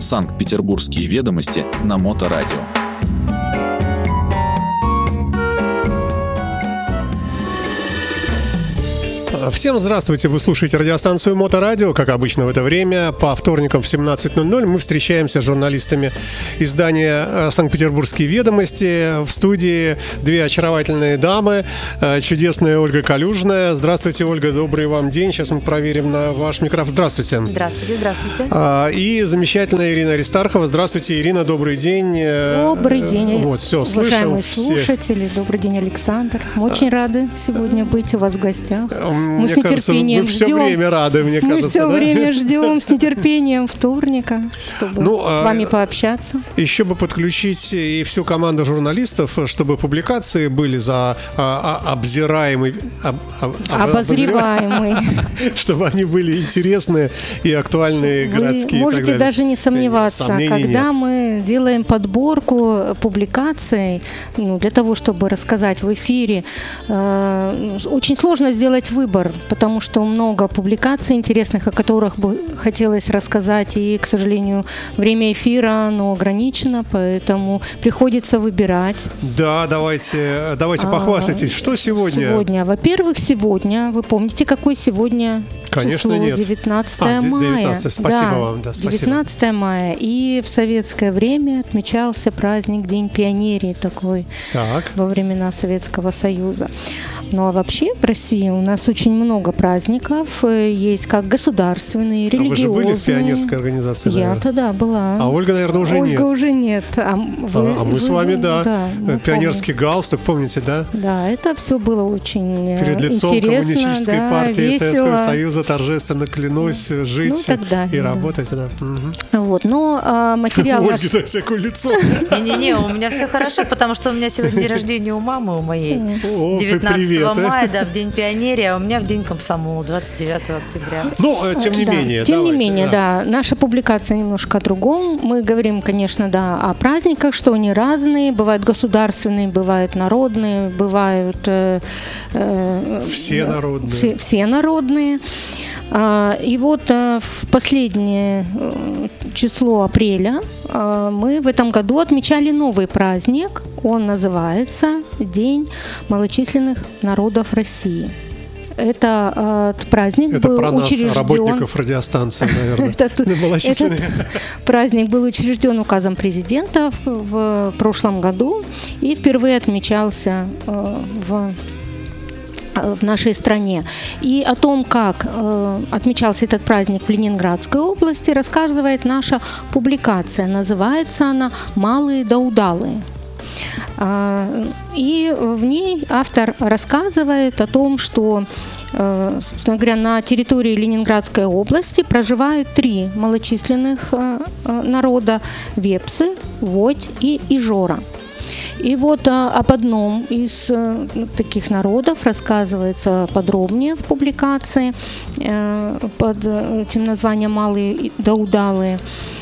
Санкт-Петербургские ведомости на Моторадио. Всем здравствуйте, вы слушаете радиостанцию Моторадио. Как обычно в это время, по вторникам в 17:00 мы встречаемся с журналистами издания «Санкт-Петербургские ведомости». В студии две очаровательные дамы, чудесная Ольга Калюжная. Здравствуйте, Ольга, добрый вам день. Сейчас мы проверим на ваш микрофон. Здравствуйте. Здравствуйте, здравствуйте. И замечательная Ирина Аристархова. Здравствуйте, Ирина, добрый день. Добрый день, вот, все, уважаемые слушатели. Добрый день, Александр. Мы очень рады сегодня быть у вас в гостях. Мы с нетерпением кажется, вы все время рады, мне кажется. Мы все время ждем с нетерпением вторника, чтобы с вами пообщаться. Еще бы подключить и всю команду журналистов, чтобы публикации были обозреваемые, чтобы они были интересные и актуальные, городские. Вы можете даже не сомневаться, когда мы делаем подборку публикаций, для того, чтобы рассказать в эфире, очень сложно сделать выбор, потому что много публикаций интересных, о которых бы хотелось рассказать, и, к сожалению, время эфира, оно ограничено, поэтому приходится выбирать. Да, давайте похвастайтесь. Что сегодня? Сегодня, во-первых, вы помните, какое сегодня Конечно, число? нет. 19 мая. 19, спасибо вам. Да, спасибо. 19 мая. И в советское время отмечался праздник День пионерии такой во времена Советского Союза. Ну а вообще в России у нас очень много праздников. Есть как государственные, религиозные. Вы же были в пионерской организации, наверное? Я тогда была. А Ольга, наверное, уже нет. Ольга уже нет. А мы с вами, да. Пионерский галстук, помните, да? Да, это все было очень перед лицом интересно, Коммунистической партии весело. Советского Союза торжественно клянусь жить и работать. Да. Вот, но материал... Ольги, да, всякое лицо. Не-не-не, у меня все хорошо, потому что у меня сегодня день рождения у мамы, у моей. 19 мая, да, в День пионерии, а у меня в День комсомола, 29 октября. Но, тем не менее, Тем не менее, да, наша публикация немножко о другом. Мы говорим, конечно, да, о праздниках, что они разные. Бывают государственные, бывают народные, бывают... Все народные. Все народные. И вот в последнее число апреля мы в этом году отмечали новый праздник. Он называется День малочисленных народов России. Это праздник был про нас, учрежден... работников радиостанции, наверное. Этот праздник был учрежден указом президента в прошлом году и впервые отмечался в нашей стране. И о том, как отмечался этот праздник в Ленинградской области, рассказывает наша публикация. Называется она «Малые да удалые». И в ней автор рассказывает о том, что, собственно говоря, на территории Ленинградской области проживают 3 малочисленных народа – вепсы, водь и ижора. И вот об одном из таких народов рассказывается подробнее в публикации под этим названием «Малые да удалые».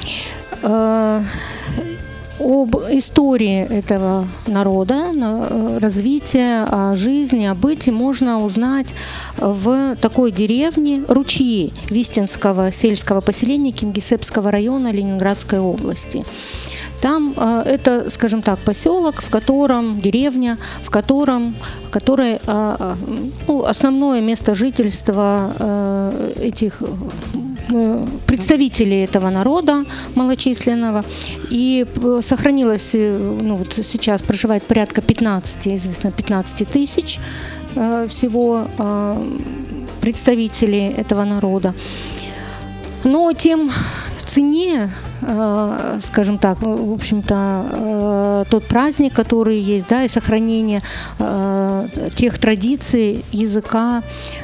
Об истории этого народа, развития, о жизни, о быте можно узнать в такой деревне Ручьи Вистинского сельского поселения Кингисеппского района Ленинградской области. Там это, скажем так, поселок, в котором деревня, в которой основное место жительства этих представителей этого народа малочисленного. И сохранилось, вот сейчас проживает порядка 15 тысяч всего представителей этого народа. Но тем ценнее, скажем так, в общем-то, тот праздник, который есть, да, и сохранение тех традиций, языка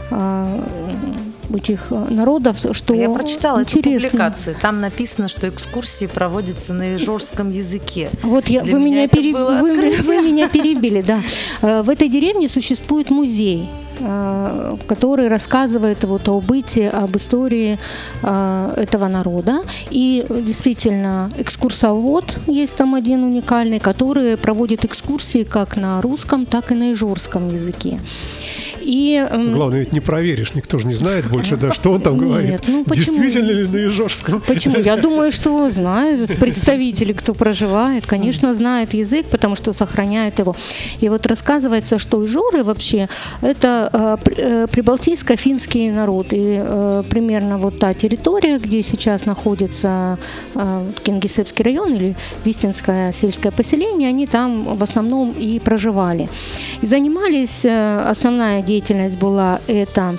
этих народов, что я прочитала интересно. Эту публикацию. Там написано, что экскурсии проводятся на ижорском языке. Вот вы меня перебили, да. В этой деревне существует музей, который рассказывает вот о быте, об истории этого народа. И действительно, экскурсовод есть там один уникальный, который проводит экскурсии как на русском, так и на ижорском языке. И, главное, ведь не проверишь, никто же не знает больше, да, что он там говорит. Нет, ну почему? Действительно ли на ижорском? Почему? Я думаю, что знают представители, кто проживает, конечно, знают язык, потому что сохраняют его. И вот рассказывается, что ижоры вообще это прибалтийско-финский народ. И примерно вот та территория, где сейчас находится Кингисеппский район или Вистинское сельское поселение, они там в основном и проживали. И занимались, основная деятельность была это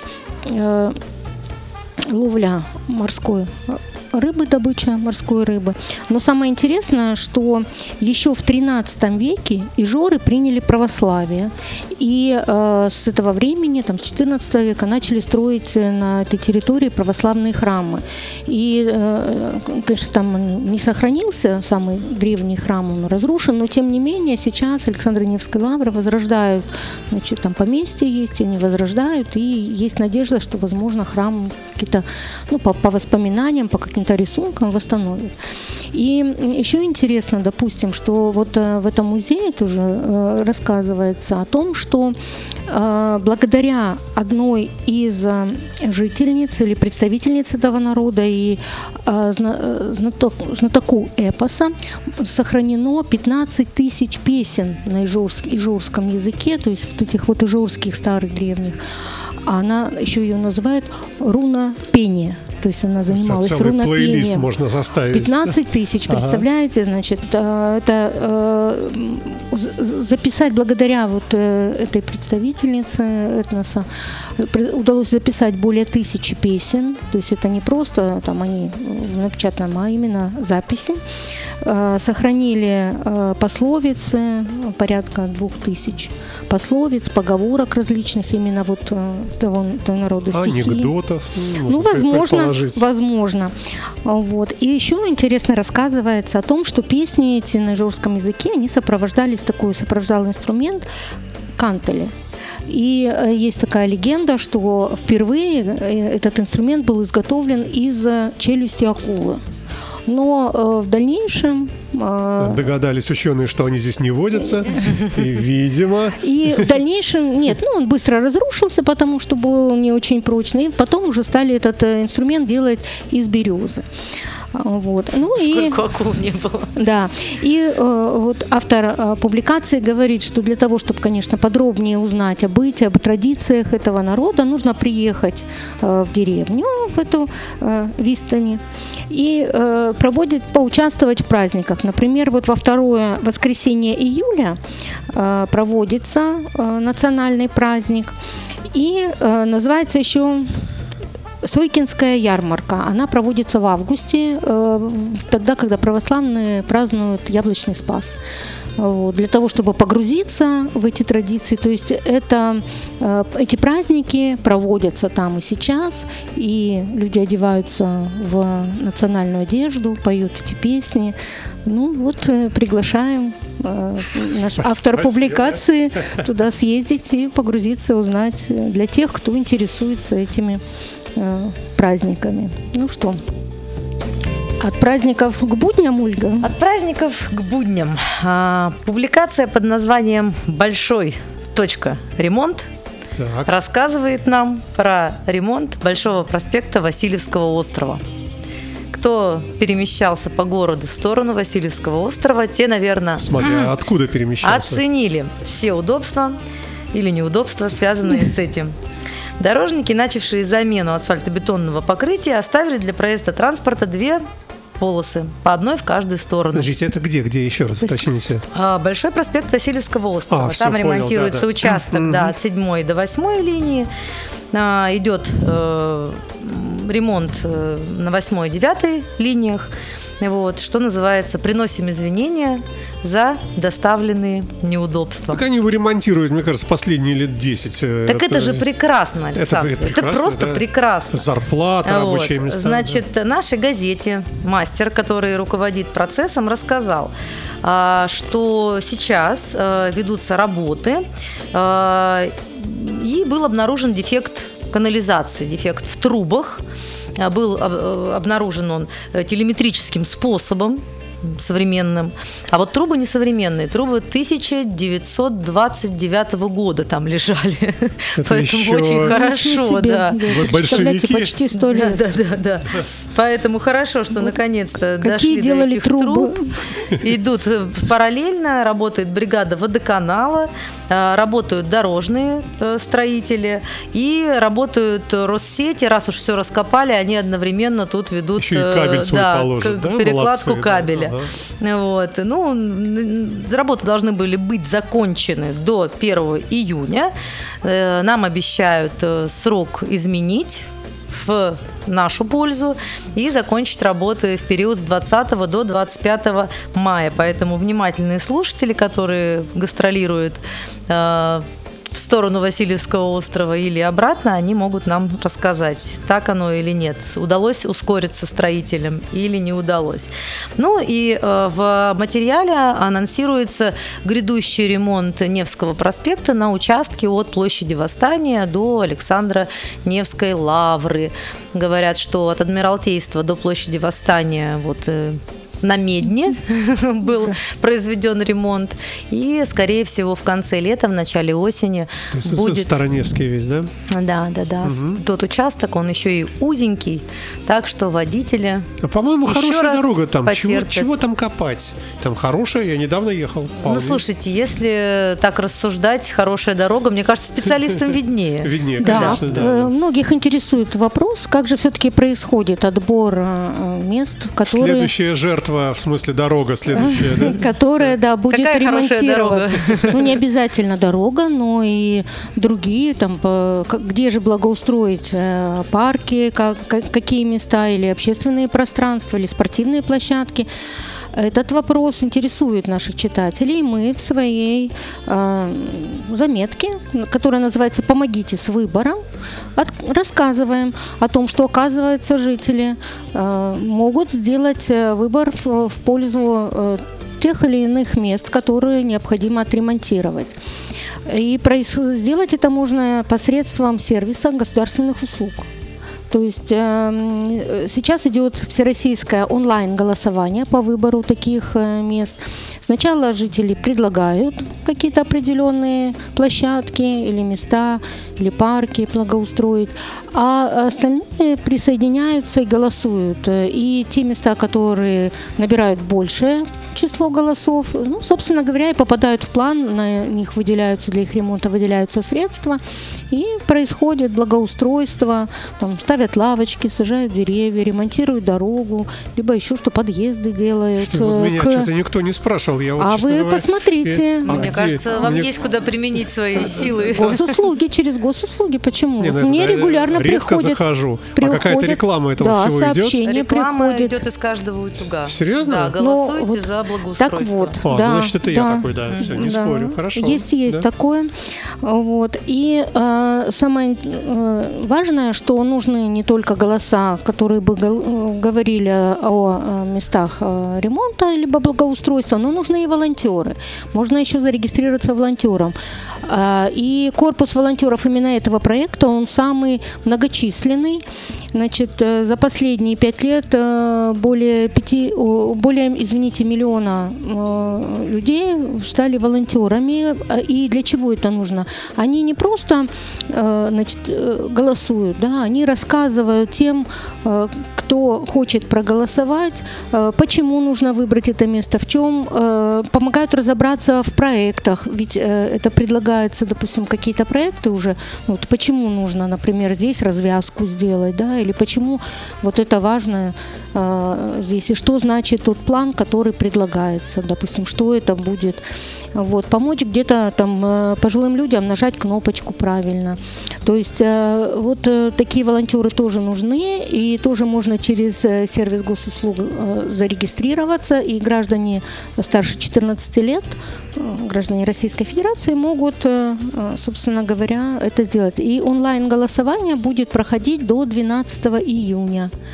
ловля морской рыбы, добыча морской рыбы. Но самое интересное, что еще в XIII веке ижоры приняли православие. И с этого времени, там, с XIV века, начали строить на этой территории православные храмы. И, конечно, там не сохранился самый древний храм, он разрушен, но тем не менее сейчас Александра Невской лавры возрождают, значит, там поместья есть, они возрождают, и есть надежда, что, возможно, храм какие-то, ну, по воспоминаниям, по каким-то рисункам восстановят. И еще интересно, допустим, что вот в этом музее тоже рассказывается о том, что благодаря одной из жительниц или представительниц этого народа и знатоку эпоса сохранено 15 тысяч песен на ижорском языке, то есть вот этих вот ижорских старых древних. А она еще ее называет рунопение. То есть она занималась рунопением. Плейлист можно составить. 15 тысяч, представляете? Значит, это записать благодаря вот этой представительнице этноса удалось записать более 1000 песен. То есть это не просто там они в напечатанном, а именно записи. Сохранили пословицы, порядка 2000 пословиц, поговорок различных именно вот того народа, стихи. Анекдотов. Ну, возможно. Вот. И еще интересно рассказывается о том, что песни эти на ижорском языке, они сопровождал инструмент кантели. И есть такая легенда, что впервые этот инструмент был изготовлен из челюсти акулы. Но в дальнейшем... Догадались ученые, что они здесь не водятся, и, видимо... И в дальнейшем, нет, он быстро разрушился, потому что был не очень прочный, и потом уже стали этот инструмент делать из березы. Вот. Ну, сколько акул не было. Да. И вот автор публикации говорит, что для того, чтобы, конечно, подробнее узнать о быте, об традициях этого народа, нужно приехать в деревню, в эту Вистани, и поучаствовать в праздниках. Например, вот во второе воскресенье июля проводится национальный праздник, и называется еще Сойкинская ярмарка. Она проводится в августе, тогда, когда православные празднуют Яблочный Спас. Вот, для того, чтобы погрузиться в эти традиции. То есть эти праздники проводятся там и сейчас, и люди одеваются в национальную одежду, поют эти песни. Ну вот, приглашаем наш автор публикации туда съездить и погрузиться, узнать для тех, кто интересуется этими праздниками. Ну что, от праздников к будням, Ольга? От праздников к будням. Публикация под названием «Большой. Ремонт» рассказывает нам про ремонт Большого проспекта Васильевского острова. Кто перемещался по городу в сторону Васильевского острова, те, наверное, смотря откуда перемещался, оценили все удобства или неудобства, связанные с этим. Дорожники, начавшие замену асфальтобетонного покрытия, оставили для проезда транспорта 2 полосы, по одной в каждую сторону. Подождите, это где еще раз уточните? Большой проспект Васильевского острова. Там ремонтируется участок от 7 до 8 линии. Идет ремонт на 8 и 9 линиях. Вот, что называется, приносим извинения за доставленные неудобства. Так они его ремонтируют, мне кажется, последние лет 10. Так это же прекрасно, Александр. Это просто прекрасно. Зарплата, рабочие места. Значит, нашей газете мастер, который руководит процессом, рассказал, что сейчас ведутся работы, и был обнаружен дефект канализации, дефект в трубах. Был обнаружен он телеметрическим способом. современным. А вот трубы несовременные. Трубы 1929 года там лежали. Это Поэтому еще... очень хорошо, да. Большевики. Почти 100 лет. Да. Поэтому хорошо, что наконец-то дошли до этих трубы? труб. Идут параллельно, работает бригада водоканала, работают дорожные строители и работают Россети. Раз уж все раскопали, они одновременно тут ведут кабель свой положат, да? перекладку Молодцы, кабеля. да. Вот. Ну, работы должны были быть закончены до 1 июня. Нам обещают срок изменить в нашу пользу и закончить работы в период с 20 до 25 мая. Поэтому внимательные слушатели, которые гастролируют в сторону Васильевского острова или обратно, они могут нам рассказать, так оно или нет, удалось ускориться строителям или не удалось. Ну и в материале анонсируется грядущий ремонт Невского проспекта на участке от площади Восстания до Александра Невской лавры. Говорят, что от Адмиралтейства до площади Восстания на Медне был произведен ремонт. И, скорее всего, в конце лета, в начале осени будет... Староневский весь, да? Да. Угу. Тот участок, он еще и узенький, так что водители по-моему, хорошая дорога там. Потерпят. Чего там копать? Там хорошая, я недавно ехал. Ну, слушайте, если так рассуждать, хорошая дорога, мне кажется, специалистам виднее. Виднее, да. конечно, да. Многих интересует вопрос, как же все-таки происходит отбор мест, которые... Следующая жертва, в смысле дорога следующая, да? Которая, да, будет Какая ремонтироваться. Ну, не обязательно дорога, но и другие, там, где же благоустроить парки, какие места или общественные пространства, или спортивные площадки. Этот вопрос интересует наших читателей. Мы в своей заметке, которая называется «Помогите с выбором», рассказываем о том, что, оказывается, жители могут сделать выбор в пользу тех или иных мест, которые необходимо отремонтировать. И сделать это можно посредством сервиса государственных услуг. То есть сейчас идет всероссийское онлайн-голосование по выбору таких мест. Сначала жители предлагают какие-то определенные площадки или места, или парки благоустроить, а остальные присоединяются и голосуют. И те места, которые набирают большее число голосов, ну, собственно говоря, и попадают в план, на них выделяются, для их ремонта выделяются средства, и происходит благоустройство, там, ставят лавочки, сажают деревья, ремонтируют дорогу, либо еще что, подъезды делают. Меня что-то никто не спрашивал. Я вы посмотрите. Мне кажется, вам есть куда применить свои силы. Госуслуги, через госуслуги, почему? Мне регулярно редко приходят. захожу. А какая-то реклама этого всего идет? Реклама идет из каждого утюга. Серьезно? Да, голосуйте за благоустройство. Так вот, значит, это я такой, да, все, не спорю, хорошо. Есть такое. Вот. И самое важное, что нужны не только голоса, которые бы говорили о местах ремонта либо благоустройства, но нужны и волонтеры. Можно еще зарегистрироваться волонтером. И корпус волонтеров именно этого проекта, он самый многочисленный. Значит, за последние 5 лет более миллиона людей стали волонтерами. И для чего это нужно? Они не просто голосуют, да, они рассказывают тем, кто хочет проголосовать, почему нужно выбрать это место, в чем, помогают разобраться в проектах, ведь это предлагается, допустим, какие-то проекты уже, вот почему нужно, например, здесь развязку сделать, да, или почему вот это важно здесь, и что значит тот план, который предлагается, допустим, что это будет. Вот, помочь где-то там пожилым людям нажать кнопочку правильно. То есть вот такие волонтеры тоже нужны, и тоже можно через сервис госуслуг зарегистрироваться, и граждане старше 14 лет, граждане Российской Федерации могут, собственно говоря, это сделать. И онлайн-голосование будет проходить до 12 июня.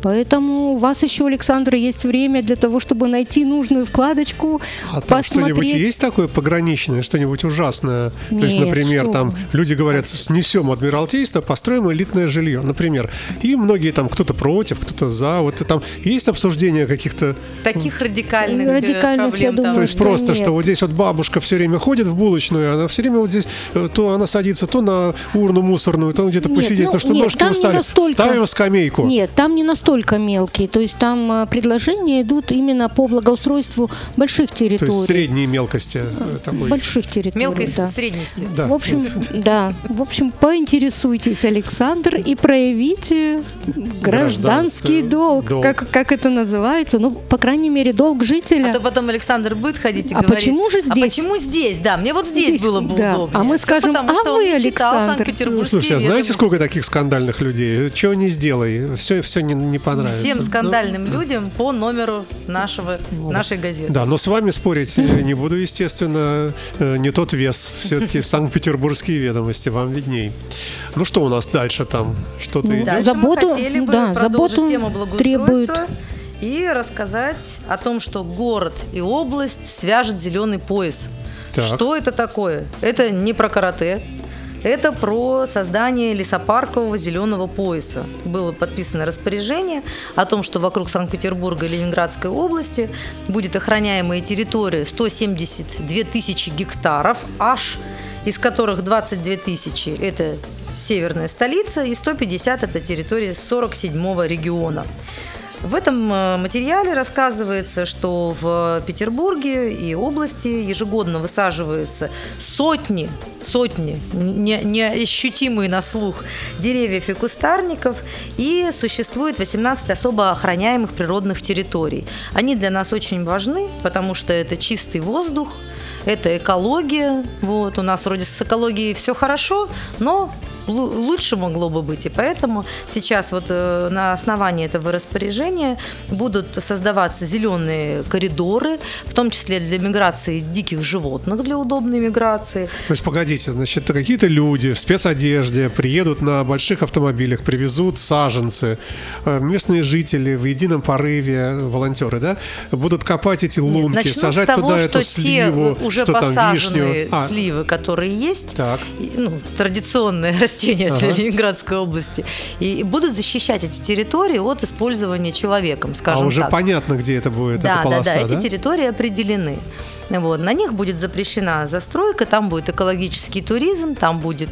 Поэтому у вас еще, Александр, есть время для того, чтобы найти нужную вкладочку, А там посмотреть. что-нибудь есть такое пограничное, что-нибудь ужасное? То есть, Нет, например, что там вы. люди говорят, снесем Адмиралтейство, построим элитное жилье, например. И многие там, кто-то против, кто-то за. Вот там есть обсуждение каких-то... Таких радикальных Радикальных, я проблем думаю, там. То есть да просто, нет. что вот здесь вот бабушка все время ходит в булочную, она все время вот здесь, то она садится то на урну мусорную, то где-то Нет, посидеть, ну, то что нет, ножки там не устали. настолько. Ставим скамейку. Нет, там не настолько мелкие. То есть там предложения идут именно по благоустройству больших То территорий. есть средние мелкости такой. Больших территорий, Мелкой да. средности. Да. В общем, да. В общем, поинтересуйтесь, Александр, и проявите гражданский долг. долг. Как это называется? Ну, по крайней мере, долг жителя. А то потом Александр будет ходить и А говорить: почему же а здесь? почему здесь? Да, мне вот здесь было бы да. удобнее. А мы Всё скажем, потому, а что вы, он не читал Александр? Санкт-Петербургские Слушай, а знаете, ведомости. сколько таких скандальных людей? Чего не сделай, все не понравится. Всем скандальным людям по номеру нашей газеты. Да, но с вами спорить не буду, естественно, не тот вес. Все-таки Санкт-Петербургские ведомости, вам видней. Ну что у нас дальше там? Что-то идет? Дальше Заботу- мы хотели бы да, продолжить заботу тему благоустройства требует. и рассказать о том, что город и область свяжет зеленый пояс. Так. Что это такое? Это не про карате. Это про создание лесопаркового зеленого пояса. Было подписано распоряжение о том, что вокруг Санкт-Петербурга и Ленинградской области будет охраняемая территория 172 тысячи гектаров аж, из которых 22 тысячи – это северная столица, и 150 – это территория 47-го региона. В этом материале рассказывается, что в Петербурге и области ежегодно высаживаются сотни, неощутимые на слух деревьев и кустарников, и существует 18 особо охраняемых природных территорий. Они для нас очень важны, потому что это чистый воздух, это экология. Вот, у нас вроде с экологией все хорошо, но лучше могло бы быть. И поэтому сейчас вот на основании этого распоряжения будут создаваться зеленые коридоры, в том числе для миграции диких животных, для удобной миграции. То есть, погодите, значит, какие-то люди в спецодежде приедут на больших автомобилях, привезут саженцы, местные жители в едином порыве, волонтеры, да, будут копать эти лунки, Начну сажать с того, туда что эту сливу, те уже что там, посаженные вишню. сливы, которые есть, Так. традиционное растение для Ага. Ленинградской области, и будут защищать эти территории от использования человеком, А скажем уже так. понятно, где это будет, Да, эта полоса, эти территории определены. Вот. На них будет запрещена застройка, там будет экологический туризм, там будет,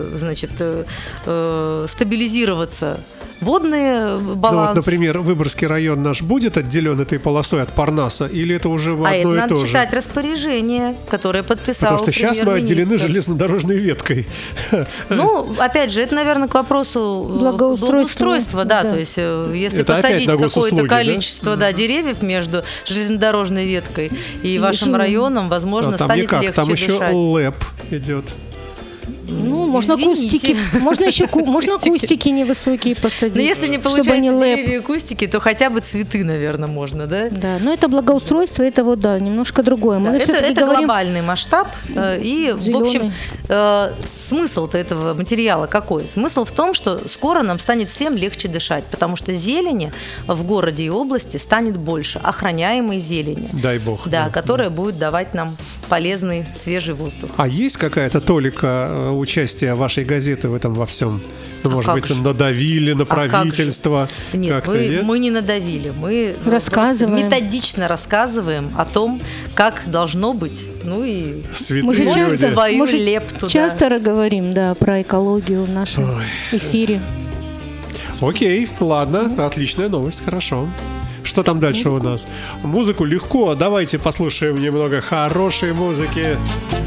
стабилизироваться водный Ну, баланс. вот, например, Выборгский район наш будет отделен этой полосой от Парнаса, или это уже в А это одно и надо то же? читать распоряжение, которое подписал Потому что сейчас мы отделены премьер-министр. железнодорожной веткой. Ну, опять же, это, наверное, к вопросу Благоустройства, да, да. то есть если Это опять посадить на какое-то госуслуги, да? количество деревьев между железнодорожной веткой и вашим районом, возможно, А там станет никак, легче там еще дышать. ЛЭП идет. Ну, можно Извините. кустики. Можно еще кустики невысокие посадить. Но если не чтобы получается они лэп. деревья и кустики, то хотя бы цветы, наверное, можно, да? Да, но это благоустройство, это вот, да, немножко другое. Да, Мы это все-таки это говорим... глобальный масштаб. И, в Зелёный. общем, смысл-то этого материала какой? Смысл в том, что скоро нам станет всем легче дышать, потому что зелени в городе и области станет больше, охраняемой зелени. Дай бог. Да, которая будет давать нам полезный свежий воздух. А есть какая-то толика участия вашей газеты в этом во всем? Ну, А может как быть, же? надавили на как же? правительство? Нет, как-то, нет? мы не надавили, мы Рассказываем. просто методично рассказываем о том, как должно быть. Ну и Святые Мы же Вносим люди. часто, свою мы же лепту, да. часто говорим, да, про экологию в нашем эфире. Окей, ладно, отличная новость, хорошо. Что там дальше у нас? Музыку легко, давайте послушаем немного хорошей музыки.